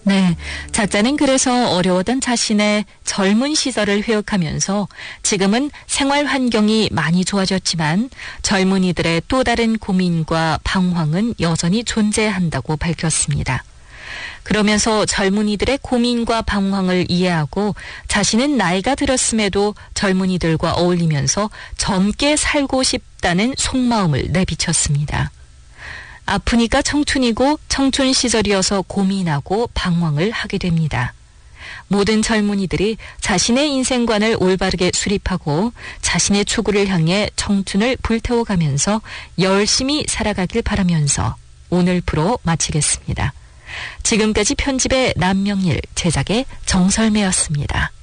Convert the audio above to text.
네, 작자는 그래서 어려웠던 자신의 젊은 시절을 회역하면서 지금은 생활 환경이 많이 좋아졌지만 젊은이들의 또 다른 고민과 방황은 여전히 존재한다고 밝혔습니다. 그러면서 젊은이들의 고민과 방황을 이해하고 자신은 나이가 들었음에도 젊은이들과 어울리면서 젊게 살고 싶다는 속마음을 내비쳤습니다. 아프니까 청춘이고 청춘 시절이어서 고민하고 방황을 하게 됩니다. 모든 젊은이들이 자신의 인생관을 올바르게 수립하고 자신의 추구를 향해 청춘을 불태워가면서 열심히 살아가길 바라면서 오늘 프로 마치겠습니다. 지금까지 편집의 남명일, 제작의 정설매였습니다.